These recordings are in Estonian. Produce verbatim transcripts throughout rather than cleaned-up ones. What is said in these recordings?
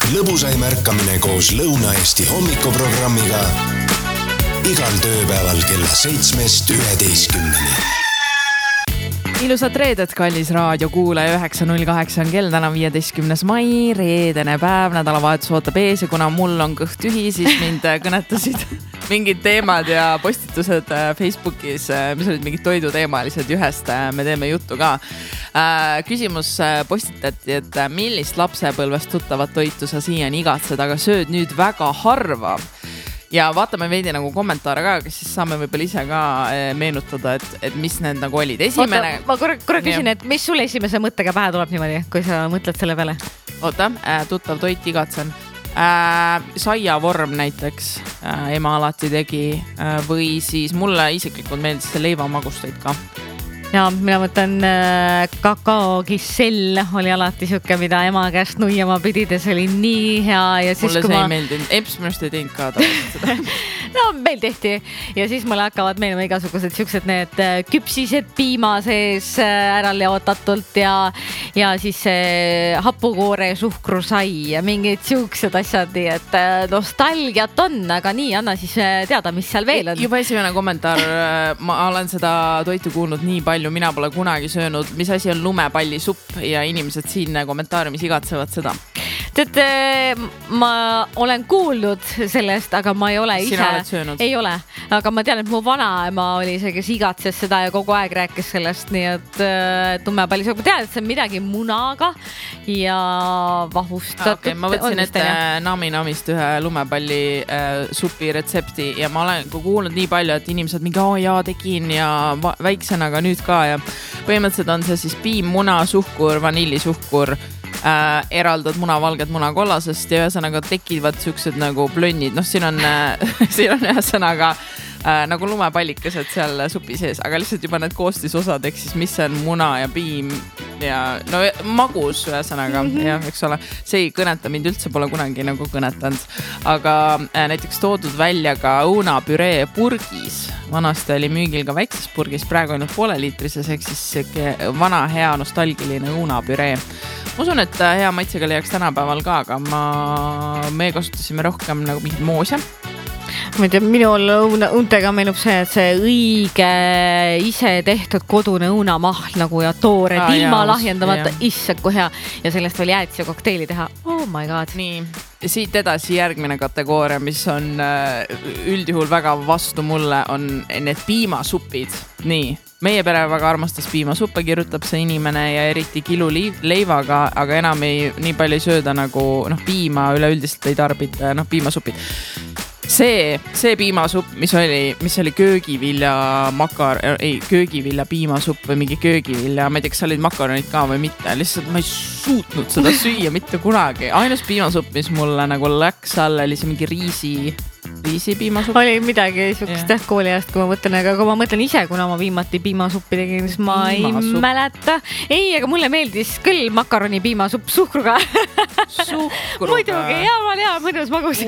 lõbusaim ärkamine koos Lõuna-Eesti hommikuprogrammiga igal tööpäeval kella seitsmest üheteistkümneni. Ilusat reedet, kallis raadio kuulaja, üheksa null kaheksa on kell, täna viieteistkümnes mai, reedene päev, nädalavahetus ootab ees ja kuna mul on kõht tühi, siis mind kõnetasid mingid teemad ja postitused Facebookis, mis olid mingid toiduteemalised, ühest me teeme juttu ka. Küsimus postitati, et millist lapsepõlvest tuttavat toitu sa siiani igatsed, aga sööd nüüd väga harva. Ja vaatame veidi nagu kommentaare ka, kes siis saame võib-olla ise ka meenutada, et, et mis need nagu olid. Esimene... Oota, ma korra, korra küsin, et mis sul esimese mõttega pähe tuleb niimoodi, kui sa mõtled selle peale? Oota, tuttav toit igatsen. Äh, saiavorm näiteks äh, ema alati tegi äh, või siis mulle isiklikult meeldis see leivamagustoit ka. Ja mina mõtlen äh, kakaokissell oli alati siuke, mida ema käest nuiama pidides oli nii hea. Ja siis, mulle see ma... ei meeldinud. Eps minust ei teinud ka seda. No meil tehti ja siis mulle hakkavad meenuma igasugused siuksed need küpsised piima sees ära leotatult ja, ja siis hapukoore suhkrusai ja mingid siuksed asjad, et nostalgiat on, aga nii, anna siis teada, mis seal veel on. Juba esimene kommentaar, ma olen seda toitu kuulnud nii palju, mina pole kunagi söönud, mis asi on lumepallisupp ja inimesed siin kommentaariumis igatsevad seda. Tead, ma olen kuulnud sellest, aga ma ei ole ise. Sina oled söönud? Ei ole, aga ma tean, et mu vanaema oli see, kes igatses seda ja kogu aeg rääkis sellest, nii et lumepallisupp. Ma tean, et see on midagi munaga ja vahustatud. Okay, ma võtsin ette nami-namist ühe lumepalli äh, supi retsepti ja ma olen kuulnud nii palju, et inimesed mingi oh, jaa, tegin ja väiksena ka nüüd ka ja põhimõtteliselt on see siis piim, muna, suhkur, vanillisuhkur, Äh, eraldad muna valget muna kollasest ja ühesõnaga tekivad siuksed nagu plönnid. Noh, siin on, siin on ühesõnaga äh, nagu lumepallikesed seal supi sees, aga lihtsalt juba need koostisosad, ehk siis mis on muna ja piim ja no magus ühesõnaga mm. -hmm. ja eks ole, see ei kõneta mind üldse, pole kunagi nagu kõnetanud, aga äh, näiteks toodud välja ka õunapüree purgis. Vanasti oli müügil ka väikses purgis, praegu ainult poole liitrises, ehk siis vana hea nostalgiline õunapüree. Ma usun, et hea maitsega leiaks tänapäeval ka, aga ma, me kasutasime rohkem nagu mingid moose. Ma ei tea, minul õuntega meenub see, et see õige ise tehtud kodune õunamahl nagu ja toored ah, ilma lahjendamata, issad kui hea. Ja sellest veel jäätis ja kokteili teha. Oh my god. Nii, siit edasi järgmine kategooria, mis on üldjuhul väga vastu mulle, on need piimasupid. Nii, meie pere väga armastas piimasuppe, kirjutab see inimene ja eriti kilu leivaga, aga enam ei, nii palju ei sööda nagu noh, piima üleüldiselt ei tarbita, noh, piimasupid. See, see piimasupp, mis oli, mis oli köögivilja makar, ei, köögivilja piimasupp või mingi köögivilja, ma ei tea, kas olid makaronid ka või mitte, lihtsalt ma ei suutnud seda süüa mitte kunagi. Ainus piimasupp, mis mulle nagu läks all, oli see mingi riisi, riisi piimasupp. Oli midagi siukest yeah. kooliajast, kui ma mõtlen, aga kui ma mõtlen ise, kuna ma viimati piimasuppi tegin, siis ma piimasupp. Ei mäleta. Ei, aga mulle meeldis küll makaroni piimasupp suhkruga. Suhkruga? Muidugi, jaa, ma hea mõnus magus.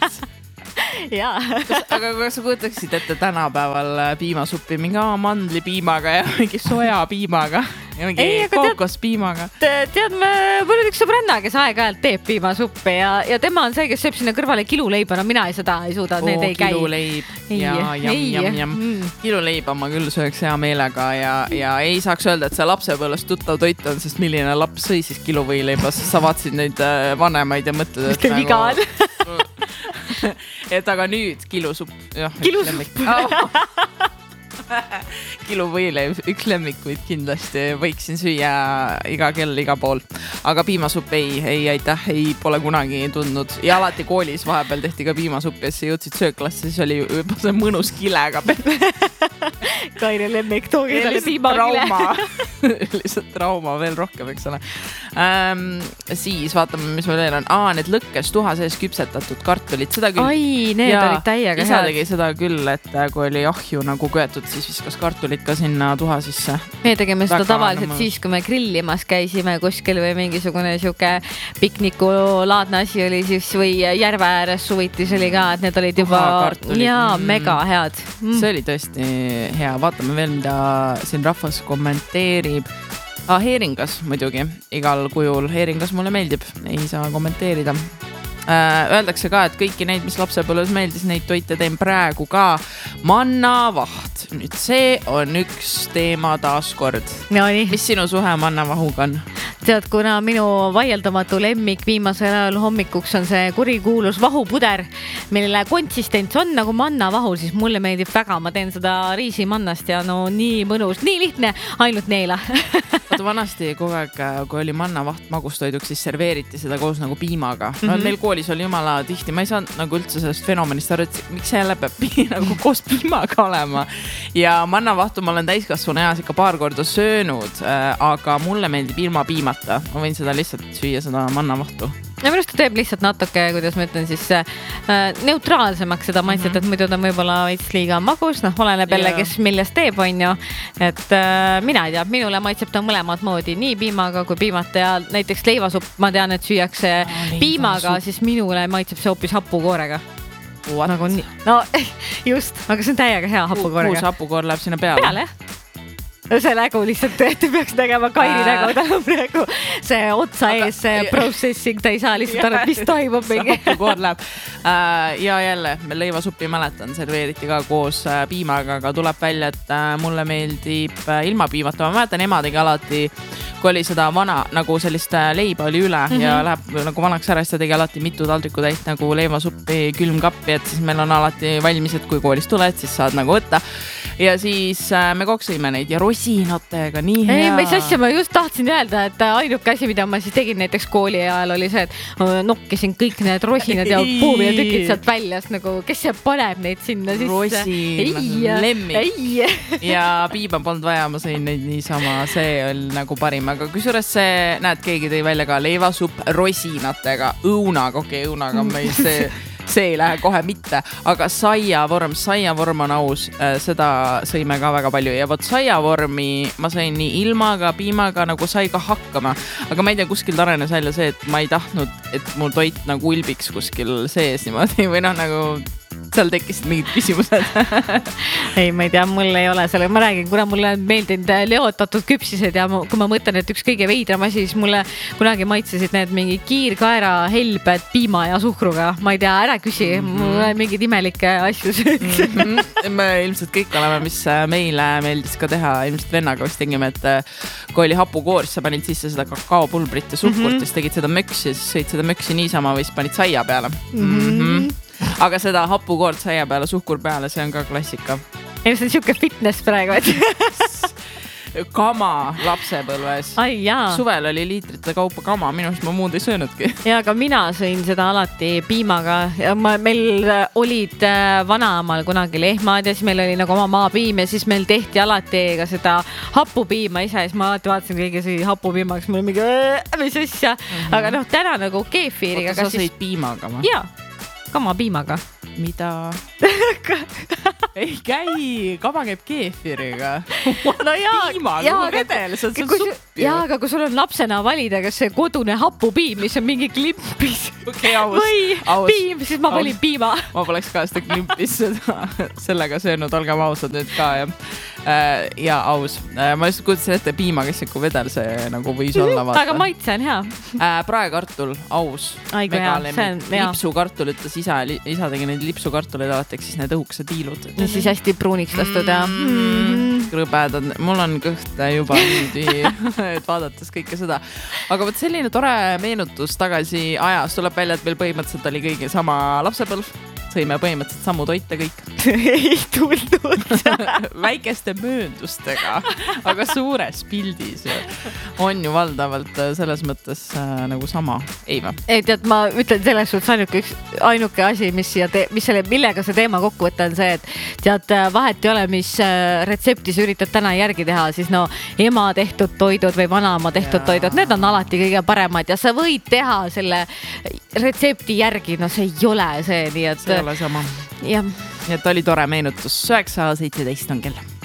Ja. Aga kui sa kuutaksid ette tänapäeval piimasuppi mingi mandlipiimaga ja mingi sojapiimaga ja mingi kookospiimaga. Tead, tead me, mul on üks sõbranna, kes aeg-ajalt teeb piimasuppi ja, ja tema on see, kes sööb sinna kõrvale kiluleiba, no mina ei seda ei suuda, need ei käi. Kiluleib ja jam, jam, jam. Mm. Kiluleiba ma küll sööks hea meelega ja, ja ei saaks öelda, et see lapsepõlvest tuttav toit on, sest milline laps sõi siis kiluvõileiba, sest sa vaatsid neid vanemaid ja mõtled, et nagu... viga on. Et aga nüüd kilusupp. Kilusupp. Kiluvõileib, üks lemmikuid kindlasti võiksin süüa iga kell, iga pool. Aga piimasupp ei, ei, aitäh, ei pole kunagi tundnud. Ja alati koolis vahepeal tehti ka piimasupp ja siis jõudsid sööklasse, siis oli juba see mõnus kilega. Kaire lemmik, toogi talle piimakile. Lihtsalt trauma veel rohkem, eks ole. Ähm, siis vaatame, mis meil veel on. Aa, need lõkkes tuha sees küpsetatud kartulid, seda küll. Ai, need ja, olid täiega isa head. Tegi seda küll, et kui oli ahju nagu köetud, siis viskas kartulid ka sinna tuha sisse. Me tegime seda väga tavaliselt nagu... siis, kui me grillimas käisime kuskil või mingisugune siuke pikniku laadne asi oli siis või järve ääres suvitis oli ka, et need olid juba ja mm. mega head. Mm. See oli tõesti hea. Vaatame veel, mida siin rahvas kommenteerib. ah, heeringas muidugi, igal kujul heeringas mulle meeldib, ei saa kommenteerida. Öeldakse ka, et kõiki neid, mis lapsepõlves meeldis, neid toite teen praegu ka. Mannavaht. Nüüd see on üks teema taaskord. No nii. Mis sinu suhe mannavahuga on? Tead, kuna minu vaieldamatu lemmik viimasel ajal hommikuks on see kurikuulus vahupuder, mille konsistents on nagu mannavahu, siis mulle meeldib väga. Ma teen seda riisimannast ja no nii mõnus, nii lihtne, ainult neela. Vaata vanasti kogu aeg, kui oli mannavaht magustoiduks, siis serveeriti seda koos nagu piimaga. No mm-hmm. meil koolis oli jumala tihti, ma ei saanud nagu üldse sellest fenomenist aru, et miks see jälle peab nagu koos piimaga olema. Ja mannavahtu ma olen täiskasvanu eas ikka paar korda söönud, aga mulle meeldib ilma piimata. Ma võin seda lihtsalt süüa, seda mannavahtu. Ja minu arust ta teeb lihtsalt natuke, kuidas ma ütlen siis äh, neutraalsemaks seda maitset, mm-hmm. et muidu ta võib-olla veits liiga magus, noh, oleneb jälle, kes millest teeb, on ju. Et äh, mina ei tea, minule maitseb ta mõlemad moodi, nii piimaga kui piimata ja näiteks leivasupp, ma tean, et süüakse ah, piimaga, siis minule maitseb see hoopis hapukoorega. Nagu nii, no just, aga see on täiega hea hapukoorega. Kuus hapukoor läheb sinna peale? Peale, jah. See nägu lihtsalt, et peaks tegema Kairi nägu, ta on praegu see otsa ees, see processing, ta ei saa lihtsalt aru, mis toimub mingi. Hapukoor läheb. Ja jälle, leivasuppi mäletan, serveeriti ka koos piimaga, aga tuleb välja, et mulle meeldib ilma piimata. Ma mäletan, ema tegi alati, kui oli seda vana, nagu sellist leiba oli üle mm-hmm. ja läheb nagu vanaks ära, siis ta tegi alati mitu taldriku täit nagu leivasuppi külmkappi, et siis meil on alati valmis, et kui koolist tuled, siis saad nagu võtta. Ja siis me koksime neid ja rosinatega, nii hea. Ei, mis asja, ma just tahtsin öelda, et ainuke asi, mida ma siis tegin näiteks kooli ajal oli see, et nokkisin kõik need rosinad ja puumi ja tükid sealt väljas, nagu kes see paneb neid sinna sisse. Rosin, lemmik. Ja piima polnud vaja, ma sõin neid niisama, see oli nagu parim. Aga kusjuures see, näed, keegi tõi välja ka leivasupp rosinatega, õunaga, okei, okay, õunaga meil see... see ei lähe kohe mitte, aga saiavorm, saiavorm on aus, seda sõime ka väga palju ja võt saiavormi ma sain nii ilmaga, piimaga nagu sai ka hakkama, aga ma ei tea, kuskil arenes välja see, et ma ei tahtnud, et mul toit nagu ulbiks kuskil sees niimoodi või noh, nagu seal tekkisid mingid küsimused. Ei, ma ei tea, mul ei ole selle, ma räägin, kuna mulle on meeldinud leotatud küpsised ja kui ma mõtlen, et üks kõige veidram asi, siis mulle kunagi maitsesid need mingi kiirkaera helbed piima ja suhkruga. Ma ei tea, ära küsi, mm-hmm. mul on mingid imelikke asju mm-hmm. Me ilmselt kõik oleme, mis meile meeldis ka teha, ilmselt vennaga vist tegime, et kui oli hapukoor, siis sa panid sisse seda kakaopulbrit ja suhkurt mm-hmm. ja siis tegid seda möksi ja siis sõid seda möksi niisama või siis panid saia peale. Mm-hmm. Aga seda hapukoort saia peale, suhkur peale, see on ka klassika. Ei, see on siuke fitness praegu, et kama lapsepõlves. Ai, jaa. Suvel oli liitrite kaupa kama, minust ma muud ei söönudki. Ja, aga mina sõin seda alati piimaga. Ja ma, meil olid vanaamal kunagi lehmad ja siis meil oli nagu oma maapiim ja siis meil tehti alati ka seda hapupiima ise. Ja siis ma alati vaatasin kõige see hapupiimaks, mul mingi, mis asja. Mm-hmm. Aga noh, täna nagu keefiiriga. Oota, sa sõid siis... piimaga ma? Jaa. Kama piimaga. Mida? Ei käi, kama käib keefiriga. No jaa, piimaga, jaa, redel, see on kui, suppi. Jaa, aga kui sul on lapsena valida, kas see kodune hapupiim, mis on mingi klimpis okay, aus, või aus, piim, siis ma valin piima. Ma poleks ka seda klimpis seda, sellega söönud, olgem ausad nüüd ka. Ja, ja aus. Ma just kutsin ette piima, kes ikku vedel see nagu võis olla. Vaata. Aga maitse on hea. Praekartul, aus. Aigu hea, see on hea. Lipsukartul ütles isa, isa tegi neid lipsukartuleid alati, siis need õhukesed hiilud. Ja siis hästi pruuniks lastud ja mm, krõbedad. Mul on kõht juba tühi, et vaadates kõike seda. Aga võt selline tore meenutus tagasi ajas tuleb välja, et meil põhimõtteliselt oli kõige sama lapsepõlv. Sõime põhimõtteliselt samu toite kõik. Ei tuldud. Väikeste mööndustega, aga suures pildis on ju valdavalt selles mõttes äh, nagu sama. Ei või? Ei, tead, ma ütlen selles suhtes ainuke, ainuke asi, mis, te, mis selle, millega see teema kokku võtta on see, et tead, vahet ei ole, mis retsepti sa üritad täna järgi teha, siis no ema tehtud toidud või vanaema tehtud ja. Toidud, need on alati kõige paremad ja sa võid teha selle retsepti järgi, no see ei ole see, nii et see ei ole sama. Jah. Nii et oli tore meenutus. üheksa seitseteist on kell.